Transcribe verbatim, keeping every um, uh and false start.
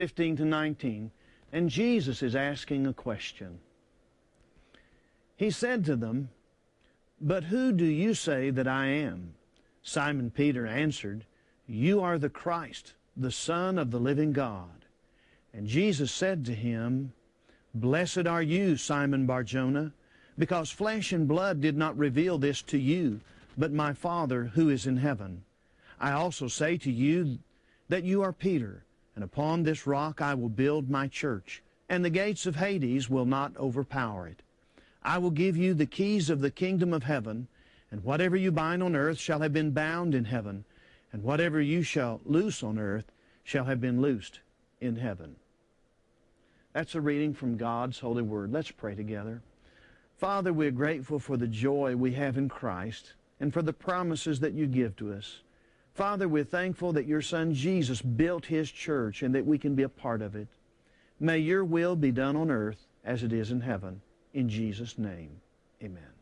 fifteen to nineteen, and Jesus is asking a question. He said to them, "But who do you say that I am?" Simon Peter answered, "You are the Christ, the Son of the living God." And Jesus said to him, "Blessed are you, Simon Bar-Jonah, because flesh and blood did not reveal this to you, but my Father who is in heaven. I also say to you that you are Peter, and upon this rock I will build my church, and the gates of Hades will not overpower it. I will give you the keys of the kingdom of heaven, and whatever you bind on earth shall have been bound in heaven, and whatever you shall loose on earth shall have been loosed in heaven." That's a reading from God's holy word. Let's pray together. Father, we're grateful for the joy we have in Christ and for the promises that you give to us. Father, we're thankful that your Son Jesus built his church and that we can be a part of it. May your will be done on earth as it is in heaven. In Jesus' name, amen.